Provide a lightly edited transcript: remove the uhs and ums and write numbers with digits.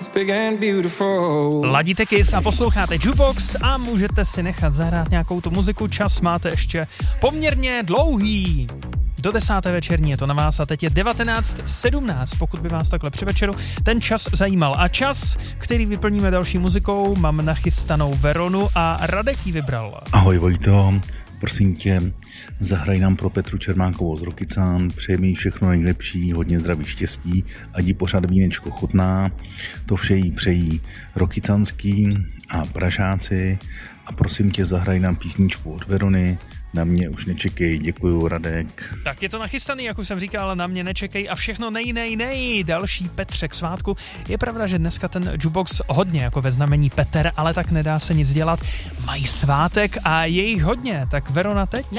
big and beautiful. Ladíte Kiss a posloucháte Jukebox a můžete si nechat zahrát nějakou tu muziku. Čas máte ještě poměrně dlouhý. Do 10. večerní je to na vás a teď je 19:17, pokud by vás takhle při večeru ten čas zajímal. A čas, který vyplníme další muzikou, mám nachystanou Veronu a Radek ji vybral. Ahoj Vojto, prosím tě, zahraj nám pro Petru Čermákovou z Rokycan, přeji jí všechno nejlepší, hodně zdraví, štěstí, ať jí pořád vínečko chutná, to vše jí přejí Rokycanský a Pražáci a prosím tě, zahraj nám písničku od Verony. Na mě už nečekej, děkuju Radek. Tak je to nachystaný, jak už jsem říkal, na mě nečekej a všechno nej. Další Petře k svátku. Je pravda, že dneska ten Jukebox hodně jako ve znamení Peter, ale tak nedá se nic dělat. Mají svátek a je jich hodně, tak Verona teď?